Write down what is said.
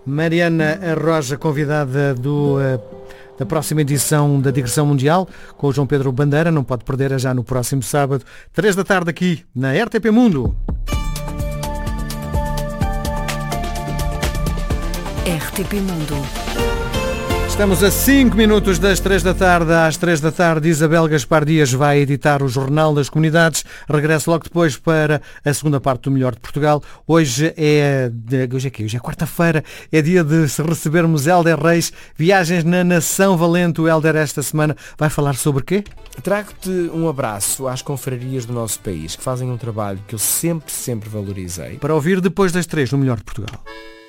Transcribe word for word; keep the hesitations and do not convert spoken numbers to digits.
Mariana Roja, convidada do, uh, da próxima edição da Digressão Mundial, com o João Pedro Bandeira. Não pode perder, é já no próximo sábado, três da tarde, aqui na R T P Mundo. R T P Mundo. Estamos a cinco minutos das três da tarde. Às três da tarde, Isabel Gaspar Dias vai editar o Jornal das Comunidades. Regresso logo depois para a segunda parte do Melhor de Portugal. Hoje é, hoje é, quê? Hoje é quarta-feira, é dia de recebermos Hélder Reis. Viagens na Nação Valente. O Hélder esta semana vai falar sobre quê? Trago-te um abraço às confrarias do nosso país, que fazem um trabalho que eu sempre, sempre valorizei. Para ouvir depois das três no Melhor de Portugal.